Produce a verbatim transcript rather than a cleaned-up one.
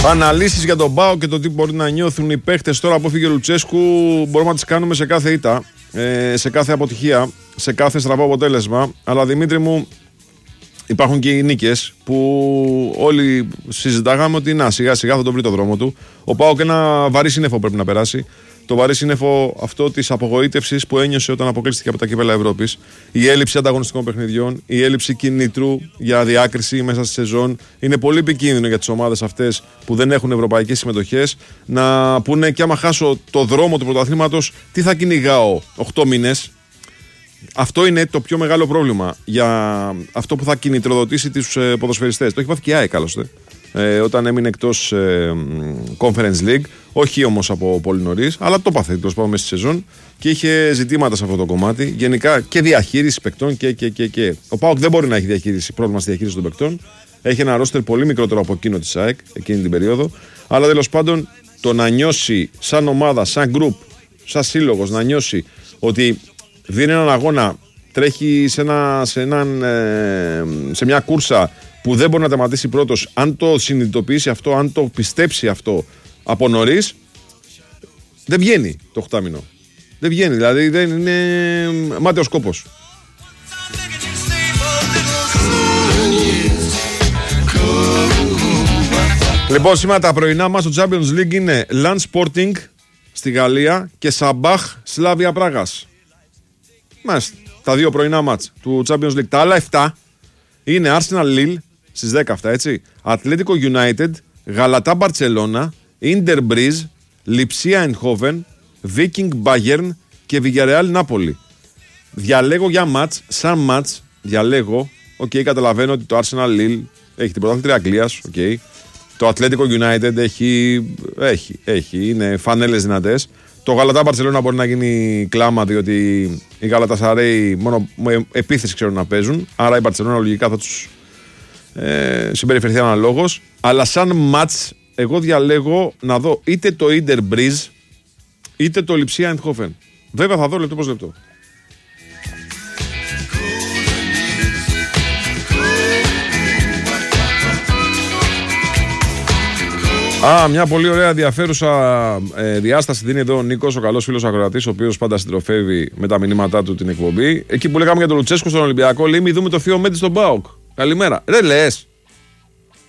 Αναλύσεις για τον ΠΑΟΚ και το τι μπορεί να νιώθουν οι παίχτες τώρα που έφυγε ο Λουτσέσκου μπορούμε να τις κάνουμε σε κάθε ήττα, σε κάθε αποτυχία, σε κάθε στραβό αποτέλεσμα. Αλλά Δημήτρη μου, υπάρχουν και οι νίκες που όλοι συζητάγαμε ότι να σιγά σιγά θα τον βρει το δρόμο του. Ο ΠΑΟΚ ένα βαρύ σύννεφο πρέπει να περάσει. Το βαρύ σύννεφο αυτό της απογοήτευσης που ένιωσε όταν αποκλείστηκε από τα κύπελλα Ευρώπης, η έλλειψη ανταγωνιστικών παιχνιδιών, η έλλειψη κινήτρου για διάκριση μέσα στη σεζόν. Είναι πολύ επικίνδυνο για τις ομάδες αυτές που δεν έχουν ευρωπαϊκές συμμετοχές να πούνε και άμα χάσω το δρόμο του πρωταθλήματος, τι θα κυνηγάω οκτώ μήνες. Αυτό είναι το πιο μεγάλο πρόβλημα για αυτό που θα κινητροδοτήσει τους ποδοσφαιριστές. Το έχει πάθει και η ΑΕΚ άλλωστε. Ε, όταν έμεινε εκτός ε, Conference League, όχι όμως από πολύ νωρίς, αλλά το πάθε τέλος πάντων μέσα στη σεζόν και είχε ζητήματα σε αυτό το κομμάτι. Γενικά και διαχείριση παικτών και, και, και, και. Ο ΠΑΟΚ δεν μπορεί να έχει διαχείριση, πρόβλημα στη διαχείριση των παικτών. Έχει ένα ρόστερ πολύ μικρότερο από εκείνο της ΑΕΚ εκείνη την περίοδο. Αλλά τέλος πάντων το να νιώσει σαν ομάδα, σαν group, σαν σύλλογος, να νιώσει ότι δίνει έναν αγώνα, τρέχει σε, ένα, σε, έναν, ε, σε μια κούρσα που δεν μπορεί να τερματίσει πρώτος, αν το συνειδητοποιήσει αυτό, αν το πιστέψει αυτό από νωρίς, δεν βγαίνει το οχτάμινο. Δεν βγαίνει, δηλαδή δεν είναι μάταιος κόπος. Λοιπόν, σήμερα τα πρωινά μας στο Champions League είναι Lens Sporting στη Γαλλία και Σαμπάχ Σλάβια Πράγας. Μάλιστα, τα δύο πρωινά μάτς του Champions League. Τα άλλα εφτά είναι Arsenal Lille στις δέκα αυτά, έτσι. Ατλέτικο United, Γαλατά Μπαρτσελώνα, Ίντερ Μπρίζ, Λιψία Ενχόβεν, Viking Bayern και Villarreal Νάπολη. Διαλέγω για μάτς, σαν μάτς, διαλέγω. Οκ, okay, καταλαβαίνω ότι το Arsenal Lille έχει την πρωτάθλητρια Αγγλίας, okay. Το Ατλέτικο United έχει, έχει, έχει, είναι φανέλες δυνατές. Το Γαλατά Μπαρτσελώνα μπορεί να γίνει κλάμα, διότι οι Γαλατασαρέοι μόνο με επίθεση ξέρουν να παίζουν. Άρα η Μπαρτσελώνα λογικά θα τους ε, συμπεριφερθεί αναλόγως. Αλλά σαν μάτς, εγώ διαλέγω να δω είτε το Ίντερ Μπρίζ είτε το Λιψία Εντχόφεν. Βέβαια θα δω λεπτό προς λεπτό. Α, μια πολύ ωραία ενδιαφέρουσα ε, διάσταση δίνει εδώ ο Νίκος, ο καλός φίλος ακροατής, ο οποίος πάντα συντροφεύει με τα μηνύματά του την εκπομπή. Εκεί που λέγαμε για τον Λουτσέσκο στον Ολυμπιακό, λέει: μη δούμε το θείο Μέντι στον ΠΑΟΚ. Καλημέρα. Ρε λες.